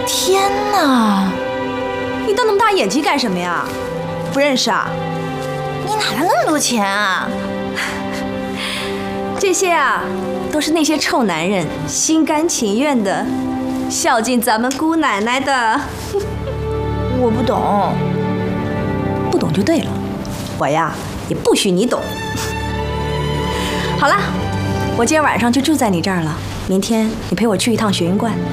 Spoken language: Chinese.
天哪！ 你瞪那么大眼睛干什么呀？不认识啊？ 你哪来那么多钱啊？ 这些啊，都是那些臭男人心甘情愿的孝敬咱们姑奶奶的。 我不懂， 不懂就对了，我呀也不许你懂。好啦，我今天晚上就住在你这儿了，明天你陪我去一趟雪云观。